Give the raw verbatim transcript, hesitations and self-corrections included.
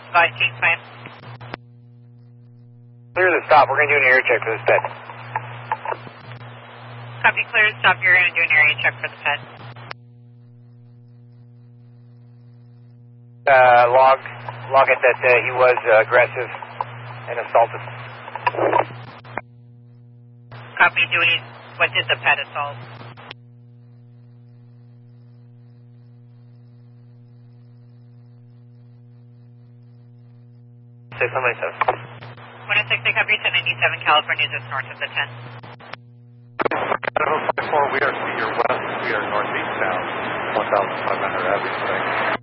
Five King Five. Clear the stop. We're going to do an area check for this pet. Copy, clear the stop. You're going to do an area check for the pet. Uh, log, log it that uh, he was uh, aggressive and assaulted. Copy, do we, what did the pet assault? six one nine seven. one oh six, I copy, ten ninety-seven California, just north of the ten. Idaho five four, we are to your west, we are northeast now, one thousand five hundred Avenue.